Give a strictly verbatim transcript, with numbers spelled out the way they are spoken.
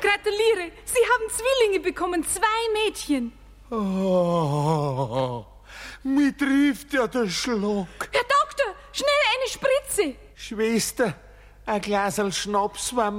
gratuliere. Sie haben Zwillinge bekommen, zwei Mädchen. Oh, mir trifft ja der Schlag. Herr Doktor, schnell eine Spritze. Schwester, ein Glasl Schnaps, wenn